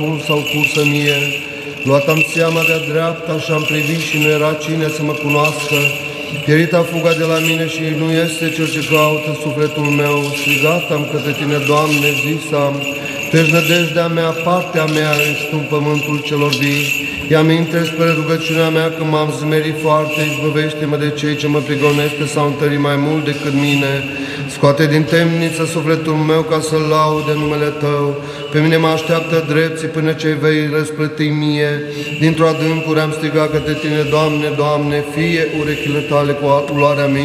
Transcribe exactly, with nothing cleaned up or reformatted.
sau cursă mie, luat-am seama de-a dreapta și-am privit și nu era cine să mă cunoască. Pierita fuga de la mine și nu este cel ce caută sufletul meu. Strigat-am către Tine, Doamne, zis-am, Tu ești nădejdea mea, partea mea, ești Tu în pământul celor vii. Ia-minte spre rugăciunea mea că m-am zmerit foarte, izbăvește-mă de cei ce mă prigonesc sau întări mai mult decât mine. Scoate din temniță sufletul meu ca să laude numele Tău. Pe mine mă așteaptă drepții până ce vei răsplăti mie. Dintr-o adâncuri am strigat către Tine, Doamne, Doamne, fie urechile Tale cu luarea mea.